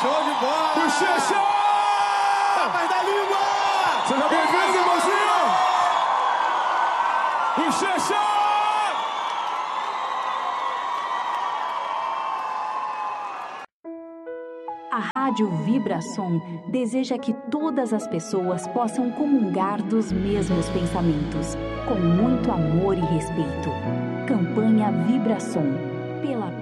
Show de bola! Bochecha! Papai da língua! Seja bem-vindo, irmãozinho! Bochecha! A Rádio Vibração deseja que todas as pessoas possam comungar dos mesmos pensamentos, com muito amor e respeito. Campanha Vibração, pela